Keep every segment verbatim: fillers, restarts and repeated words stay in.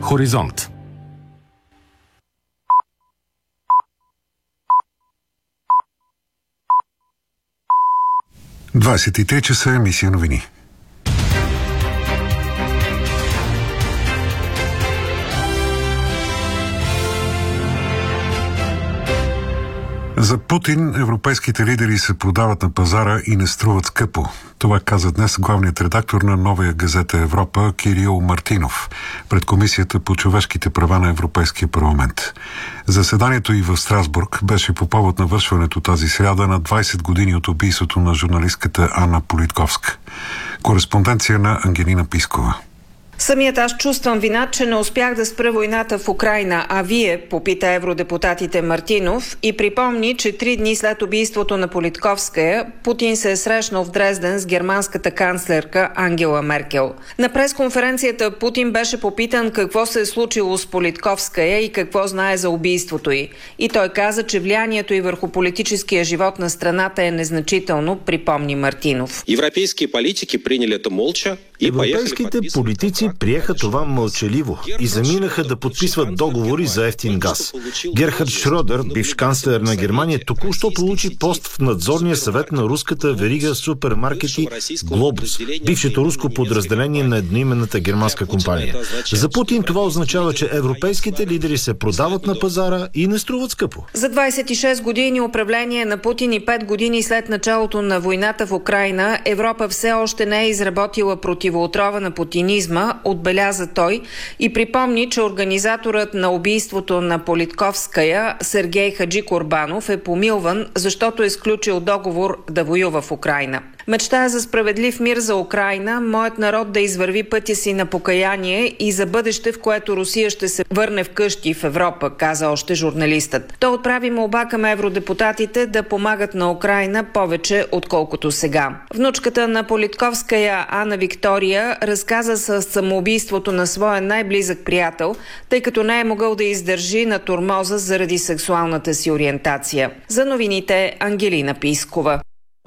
Хоризонт. двадесет и три часа, емисия новини. За Путин европейските лидери се продават на пазара и не струват скъпо. Това каза днес главният редактор на новия газета Европа Кирил Мартинов пред Комисията по човешките права на Европейския парламент. Заседанието и в Страсбург беше по повод навършването тази сряда на двадесет години от убийството на журналистката Анна Политковска. Кореспонденция на Ангелина Пискова. Самият аз чувствам вина, че не успях да спра войната в Украйна, а вие, попита евродепутатите Мартинов и припомни, че три дни след убийството на Политковская, Путин се е срещнал в Дрезден с германската канцлерка Ангела Меркел. На пресконференцията Путин беше попитан какво се е случило с Политковская и какво знае за убийството й. И той каза, че влиянието й върху политическия живот на страната е незначително, припомни Мартинов. Европейските политики приняли это молча. Европейските политици приеха това мълчаливо и заминаха да подписват договори за евтин газ. Герхард Шродер, бивш канцлер на Германия, току-що получи пост в надзорния съвет на руската верига супермаркети Глобус, бившето руско подразделение на едноименната германска компания. За Путин това означава, че европейските лидери се продават на пазара и не струват скъпо. За двадесет и шест години управление на Путин и пет години след началото на войната в Украйна, Европа все още не е изработила противоотрова на путинизма, отбеляза той и припомни, че организаторът на убийството на Политковская, Сергей Хаджикорбанов, е помилван, защото е сключил договор да воюва в Украйна. Мечтая за справедлив мир за Украйна, моят народ да извърви пътя си на покаяние и за бъдеще, в което Русия ще се върне вкъщи в Европа, каза още журналистът. Той отправи молба към евродепутатите да помагат на Украйна повече, отколкото сега. Внучката на Политковская, Ана Виктория, разказа с самоубийството на своя най-близък приятел, тъй като не е могъл да издържи на тормоза заради сексуалната си ориентация. За новините Ангелина Пискова.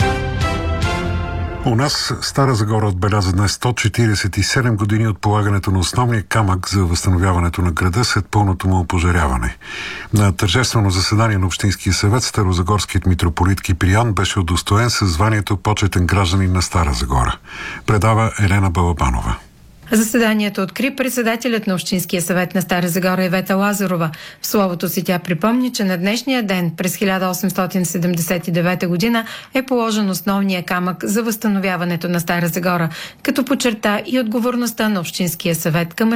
У нас Стара Загора отбеляза днес сто четиридесет и седем години от полагането на основния камък за възстановяването на града след пълното му опожаряване. На тържествено заседание на Общинския съвет старозагорският митрополит Киприян беше удостоен със званието почетен гражданин на Стара Загора. Предава Елена Балабанова. Заседанието откри председателят на Общинския съвет на Стара Загора Ивета Лазарова. В словото си тя припомни, че на днешния ден през хиляда осемстотин седемдесет и девета година е положен основния камък за възстановяването на Стара Загора, като подчерта и отговорността на Общинския съвет към